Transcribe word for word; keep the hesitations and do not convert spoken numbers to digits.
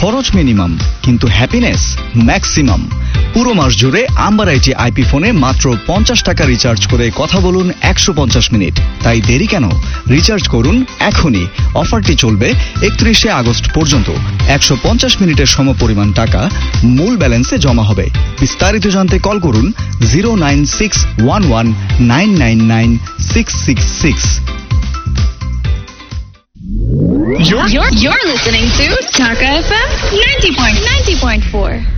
খরচ মিনিমাম কিন্তু happiness maximum. পুরো মাস জুড়ে আম্বার আইটি আইপি ফোনে মাত্র পঞ্চাশ টাকা রিচার্জ করে কথা বলুন একশো পঞ্চাশ মিনিট। তাই দেরি কেন? রিচার্জ করুন এখনই। অফারটি চলবে একত্রিশে আগস্ট পর্যন্ত। একশো পঞ্চাশ মিনিটের সমপরিমাণ টাকা মূল ব্যালেন্সে জমা হবে। বিস্তারিত জানতে কল করুন zero nine six one one nine nine nine six six six. You're, you're, you're listening to Dhaka F M ninety point four.